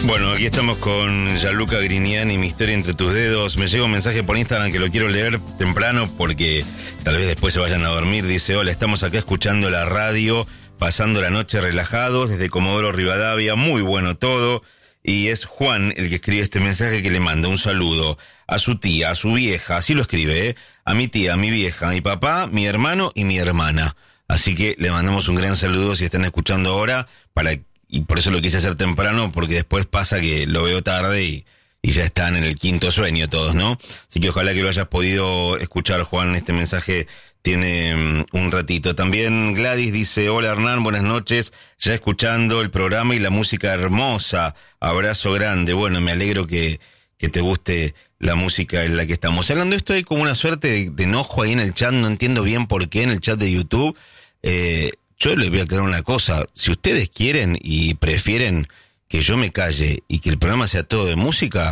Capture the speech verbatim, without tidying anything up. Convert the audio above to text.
Bueno, aquí estamos con Gianluca Grignani, Mi historia entre tus dedos. Me llega un mensaje por Instagram que lo quiero leer temprano porque tal vez después se vayan a dormir. Dice: hola, estamos acá escuchando la radio, pasando la noche relajados desde Comodoro Rivadavia, muy bueno todo. Y es Juan el que escribe este mensaje, que le manda un saludo a su tía, a su vieja, así lo escribe, ¿eh? A mi tía, a mi vieja, a mi papá, mi hermano y mi hermana. Así que le mandamos un gran saludo si están escuchando ahora, para y por eso lo quise hacer temprano, porque después pasa que lo veo tarde y, y ya están en el quinto sueño todos, ¿no? Así que ojalá que lo hayas podido escuchar, Juan. Este mensaje tiene um, un ratito. También Gladys dice: hola Hernán, buenas noches, ya escuchando el programa y la música hermosa, abrazo grande. Bueno, me alegro que, que te guste la música en la que estamos hablando. Esto hay como una suerte de, de enojo ahí en el chat, no entiendo bien por qué, en el chat de YouTube. Eh, yo les voy a aclarar una cosa: si ustedes quieren y prefieren que yo me calle y que el programa sea todo de música,